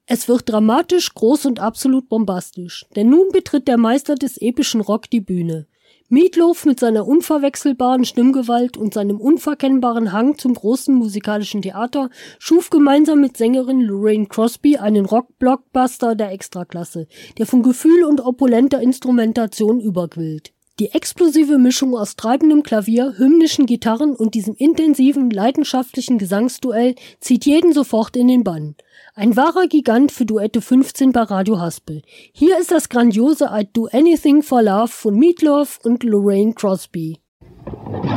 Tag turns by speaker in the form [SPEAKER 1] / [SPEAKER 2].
[SPEAKER 1] Es wird dramatisch, groß und absolut bombastisch, denn nun betritt der Meister des epischen Rock die Bühne. Meat Loaf mit seiner unverwechselbaren Stimmgewalt und seinem unverkennbaren Hang zum großen musikalischen Theater schuf gemeinsam mit Sängerin Lorraine Crosby einen Rock-Blockbuster der Extraklasse, der von Gefühl und opulenter Instrumentation überquillt. Die explosive Mischung aus treibendem Klavier, hymnischen Gitarren und diesem intensiven, leidenschaftlichen Gesangsduell zieht jeden sofort in den Bann. Ein wahrer Gigant für Duette 15 bei Radio Haspel. Hier ist das grandiose I'd Do Anything for Love von Meat Loaf und Lorraine Crosby.